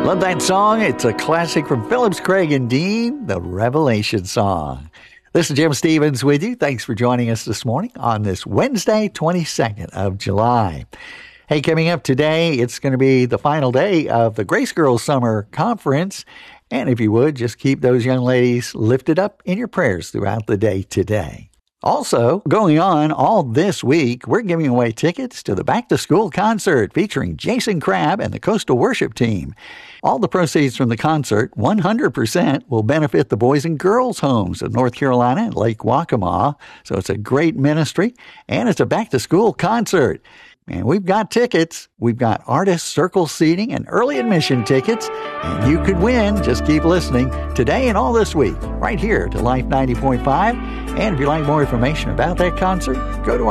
Love that song. It's a classic from Phillips, Craig, and Dean, the Revelation song. This is Jim Stevens with you. Thanks for joining us this morning on this Wednesday, 22nd of July. Hey, coming up today, it's going to be the final day of the Grace Girls Summer Conference. And if you would, just keep those young ladies lifted up in your prayers throughout the day today. Also, going on all this week, we're giving away tickets to the Back to School concert featuring Jason Crabb and the Coastal Worship Team. All the proceeds from the concert, 100%, will benefit the Boys and Girls Homes of North Carolina and Lake Waccamaw. So it's a great ministry, and it's a Back to School concert. And we've got tickets. We've got artist circle seating and early admission tickets. And you could win. Just keep listening today and all this week right here to Life 90.5. And if you'd like more information about that concert, go to